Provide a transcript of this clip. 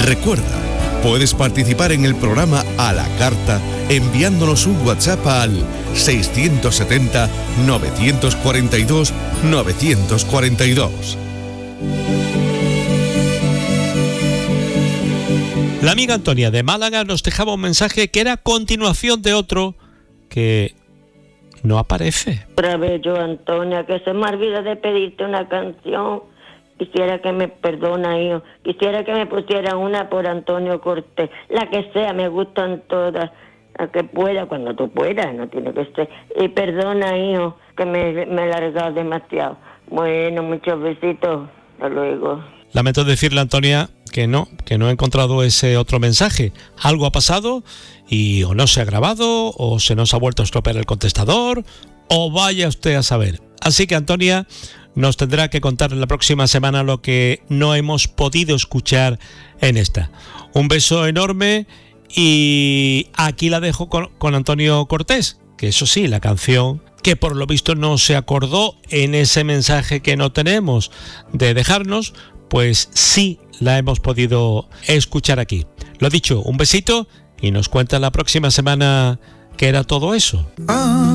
Recuerda, puedes participar en el programa a la carta enviándonos un WhatsApp al 670 942 942. La amiga Antonia de Málaga nos dejaba un mensaje que era continuación de otro que no aparece. Otra vez yo, Antonia, que se me olvida de pedirte una canción. Quisiera que me perdona, hijo. Quisiera que me pusiera una por Antonio Cortés. La que sea, me gustan todas. La que pueda, cuando tú puedas, no tiene que ser. Y perdona, hijo, que me he largado demasiado. Bueno, muchos besitos. Hasta luego. Lamento decirle a Antonia que no he encontrado ese otro mensaje. Algo ha pasado y o no se ha grabado, o se nos ha vuelto a estropear el contestador, o vaya usted a saber. Así que Antonia nos tendrá que contar en la próxima semana lo que no hemos podido escuchar en esta. Un beso enorme y aquí la dejo con Antonio Cortés, que eso sí, la canción que por lo visto no se acordó en ese mensaje que no tenemos de dejarnos, pues sí la hemos podido escuchar aquí. Lo dicho, un besito y nos cuenta la próxima semana qué era todo eso.